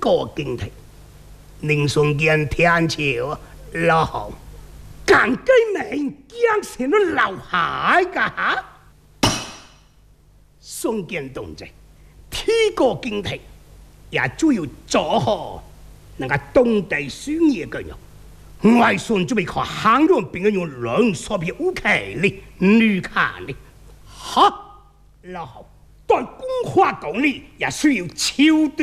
个警惕，宁顺见天朝老好，更加明将成了老海噶哈。宋建同志，天个警惕，也主要做好那个当地选业个样。外孙准备靠行人并个用人所别武器哩，女看哩，好，老好。在公话讲哩，也需要超